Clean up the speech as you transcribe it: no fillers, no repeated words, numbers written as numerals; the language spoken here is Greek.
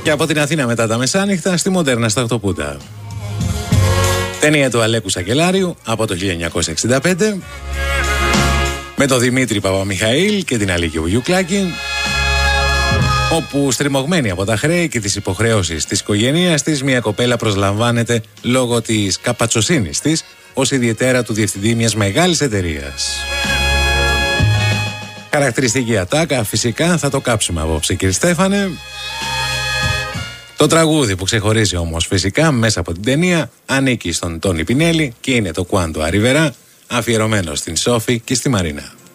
Και από την Αθήνα μετά τα μεσάνυχτα στη Μοντέρνα στα Χτωπούτα. Ταινία του Αλέκου Σακελάριου από το 1965 με τον Δημήτρη Παπαμιχαήλ και την Αλίκη Βουγιουκλάκη, όπου στριμωγμένη από τα χρέη και τις υποχρεώσεις της οικογένειας της, μια κοπέλα προσλαμβάνεται λόγω της καπατσοσύνης της ως ιδιαίτερα του διευθυντή μιας μεγάλης εταιρείας. Χαρακτηριστική ατάκα, φυσικά θα το κάψουμε απόψε, κύριε Στέφανε. Το τραγούδι που ξεχωρίζει όμως φυσικά μέσα από την ταινία ανήκει στον Τόνι Πινέλη και είναι το Quando Arriverà, αφιερωμένο στην Σόφη και στη Μαρίνα.